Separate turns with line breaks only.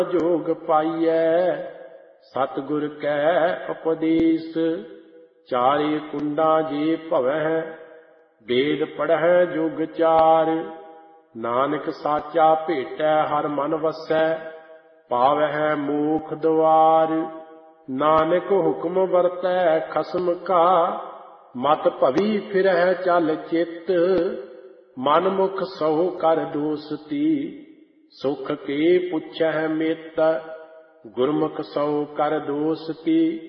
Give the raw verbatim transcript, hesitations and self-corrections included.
जोग पाइयै सतगुर कै उपदेश। चारे कुंडा जे भवै वेद पढ़ै जुग चार। नानक साचा भेटै हर मन वसै पावै मूख द्वार। नानक हुक्म वरतै खसम का मत भवी फिरह चल चित। मन मुख सहो कर दोस्ती सुख के पुछै मित। गुरमुख सौ कर दोस्ती